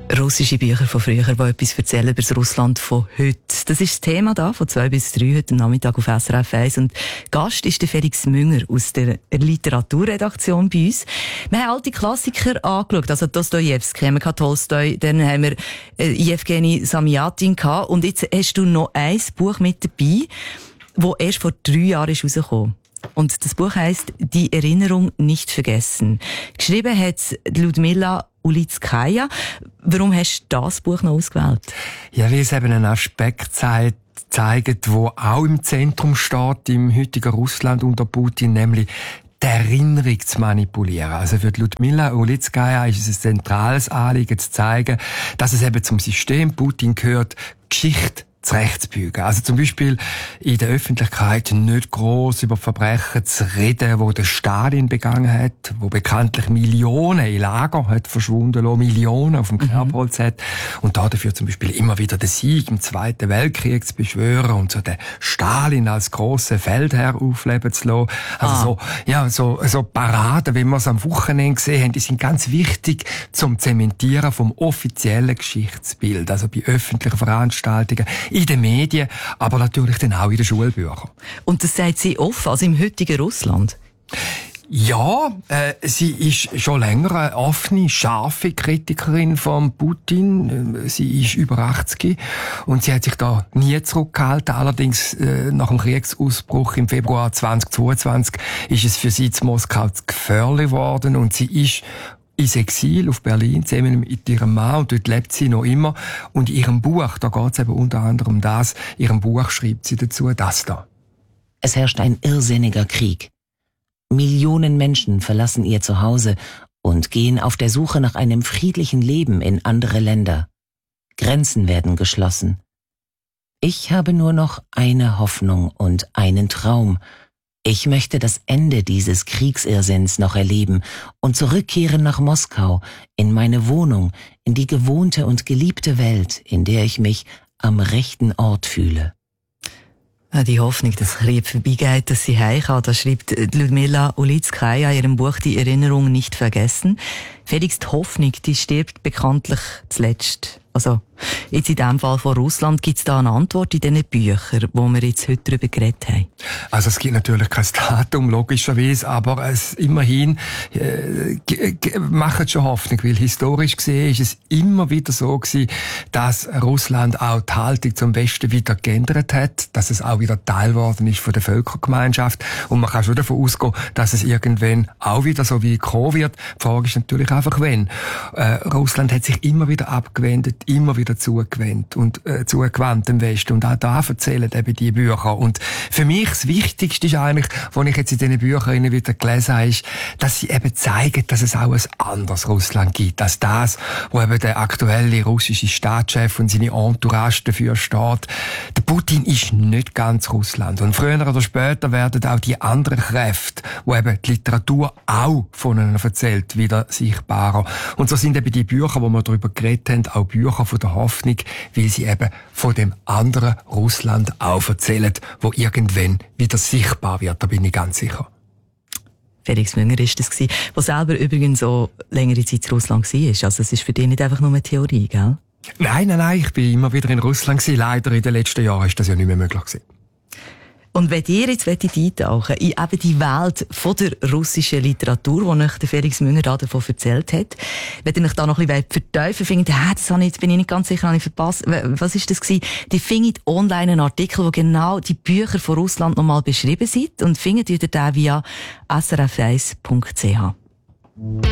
Russische Bücher von früher, die etwas erzählen über das Russland von heute. Das ist das Thema da, von 2 bis 3 heute Nachmittag auf SRF 1. Und Gast ist der Felix Münger aus der Literaturredaktion bei uns. Wir haben alte Klassiker angeschaut, also Dostojewski, haben wir Tolstoi, dann haben wir Jewgeni Samjatin gehabt. Und jetzt hast du noch ein Buch mit dabei, das erst vor 3 Jahren ist rausgekommen. Und das Buch heisst «Die Erinnerung nicht vergessen». Geschrieben hat Ludmila Ulitskaya. Warum hast du das Buch noch ausgewählt? Ja, weil es eben einen Aspekt zeigt, der auch im Zentrum steht, im heutigen Russland unter Putin, nämlich die Erinnerung zu manipulieren. Also für Ludmila Ulitskaya ist es ein zentrales Anliegen zu zeigen, dass es eben zum System Putin gehört, Geschichte zurechtzubiegen. Also zum Beispiel in der Öffentlichkeit nicht gross über Verbrechen zu reden, wo der Stalin begangen hat, wo bekanntlich Millionen in Lager hat verschwunden lassen, Millionen auf dem Kerbholz hat, und da dafür zum Beispiel immer wieder den Sieg im Zweiten Weltkrieg zu beschwören und so den Stalin als grossen Feldherr aufleben zu lassen. Also so Paraden, wie wir es am Wochenende gesehen haben, die sind ganz wichtig zum Zementieren vom offiziellen Geschichtsbild, also bei öffentlichen Veranstaltungen, in den Medien, aber natürlich dann auch in den Schulbüchern. Und das sagt sie offen, also im heutigen Russland? Ja, sie ist schon länger eine offene, scharfe Kritikerin von Putin. Sie ist über 80 und sie hat sich da nie zurückgehalten. Allerdings nach dem Kriegsausbruch im Februar 2022 ist es für sie zu Moskau zu gefährlich geworden und sie ist ins Exil auf Berlin, zusammen mit ihrem Mann, und dort lebt sie noch immer. Und in ihrem Buch, da geht es eben unter anderem um das, in ihrem Buch schreibt sie dazu das da. Es herrscht ein irrsinniger Krieg. Millionen Menschen verlassen ihr Zuhause und gehen auf der Suche nach einem friedlichen Leben in andere Länder. Grenzen werden geschlossen. Ich habe nur noch eine Hoffnung und einen Traum. Ich möchte das Ende dieses Kriegsirrsinns noch erleben und zurückkehren nach Moskau, in meine Wohnung, in die gewohnte und geliebte Welt, in der ich mich am rechten Ort fühle. Die Hoffnung, dass Krieg vorbeigeht, dass sie heim kann, das schreibt Ludmila Ulitskaya in ihrem Buch «Die Erinnerung nicht vergessen». Felix, die Hoffnung, die stirbt bekanntlich zuletzt. Also, jetzt in dem Fall von Russland, gibt es da eine Antwort in diesen Büchern, wo wir jetzt heute darüber geredet haben? Also es gibt natürlich kein Datum, logischerweise, aber es immerhin macht schon Hoffnung, weil historisch gesehen ist es immer wieder so gewesen, dass Russland auch die Haltung zum Westen wieder geändert hat, dass es auch wieder Teil geworden ist von der Völkergemeinschaft, und man kann schon davon ausgehen, dass es irgendwann auch wieder so wie kommen wird. Die Frage ist natürlich einfach, wenn. Russland hat sich immer wieder abgewendet, immer wieder zugewandt dem Westen, und auch da erzählen eben die Bücher. Und für mich das Wichtigste ist eigentlich, was ich jetzt in diesen Büchern wieder gelesen habe, ist, dass sie eben zeigen, dass es auch ein anderes Russland gibt, als das, wo eben der aktuelle russische Staatschef und seine Entourage dafür steht. Der Putin ist nicht ganz Russland, und früher oder später werden auch die anderen Kräfte, wo eben die Literatur auch von ihnen erzählt, wieder sichtbarer. Und so sind eben die Bücher, wo wir darüber geredet haben, auch Bücher von der Hoffnung, weil sie eben von dem anderen Russland auch erzählen, wo irgendwann wieder sichtbar wird, da bin ich ganz sicher. Felix Münger ist das gewesen, der selber übrigens so längere Zeit in Russland war. Also es ist für dich nicht einfach nur eine Theorie, gell? Nein, ich bin immer wieder in Russland gewesen. Leider in den letzten Jahren ist das ja nicht mehr möglich gewesen. Und wenn ihr jetzt eintauchen in eben die Welt von der russischen Literatur, die euch der Felix Münger davon erzählt hat, wenn ihr euch da noch ein bisschen vertiefen findet, bin ich nicht ganz sicher, habe ich verpasst. Was ist das gewesen? Die findet online einen Artikel, wo genau die Bücher von Russland nochmal beschrieben sind, und findet ihr den via srf1.ch.